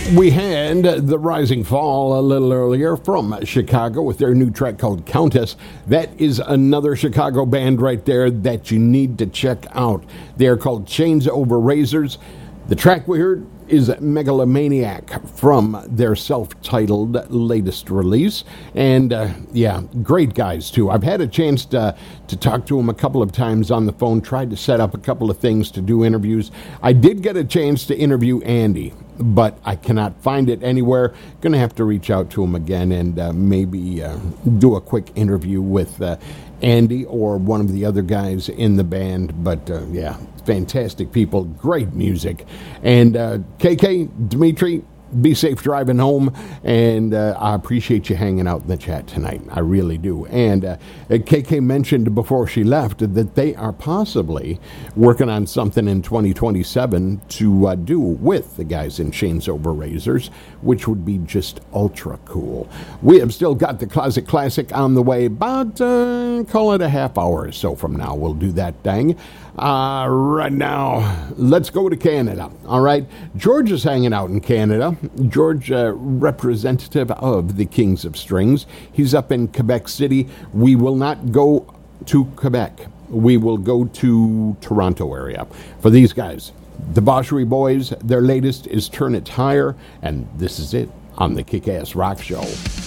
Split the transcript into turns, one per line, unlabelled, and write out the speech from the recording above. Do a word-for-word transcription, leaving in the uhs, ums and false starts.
We had The Rising Fall a little earlier from Chicago with their new track called Countess. That is another Chicago band right there that you need to check out. They are called Chains Over Razors. The track we heard is Megalomaniac from their self-titled latest release. And, uh, yeah, great guys, too. I've had a chance to, to talk to them a couple of times on the phone, tried to set up a couple of things to do interviews. I did get a chance to interview Andy, but I cannot find it anywhere. Going to have to reach out to him again and uh, maybe uh, do a quick interview with uh, Andy or one of the other guys in the band. But, uh, yeah, fantastic people, great music. And uh, K K, Dimitri, be safe driving home, and uh, I appreciate you hanging out in the chat tonight. I really do. And uh, K K mentioned before she left that they are possibly working on something in twenty twenty-seven to uh, do with the guys in Chains Over Razors, which would be just ultra cool. We have still got the Closet Classic on the way, about, uh, call it a half hour or so from now. We'll do that thing. Uh, right now, let's go to Canada. All right. George is hanging out in Canada. George, uh, representative of the Kings of Strings. He's up in Quebec City. We will not go to Quebec. We will go to Toronto area for these guys. The Boschery Boys, their latest is Turn It Higher, and this is it on the Kick-Ass Rock Show.